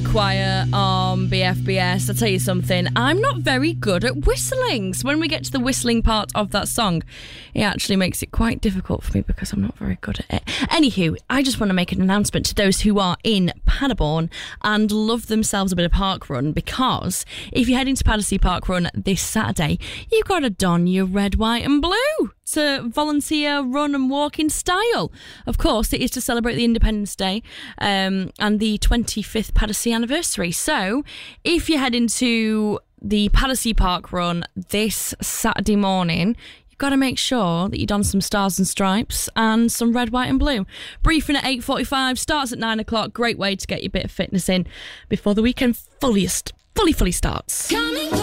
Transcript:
Choir on BFBS. I'll tell you something, I'm not very good at whistling. So when we get to the whistling part of that song, it actually makes it quite difficult for me because I'm not very good at it. Anywho, I just want to make an announcement to those who are in Paderborn and love themselves a bit of park run, because if you're heading to Battersea Park Run this Saturday, you've got to don your red, white and blue to volunteer, run and walk in style. Of course, it is to celebrate the Independence Day and the 25th Battersea anniversary. So if you're heading to the Battersea Park Run this Saturday morning, you've got to make sure that you don some stars and stripes and some red, white and blue. Briefing at 8:45, starts at 9 o'clock. Great way to get your bit of fitness in before the weekend fully starts.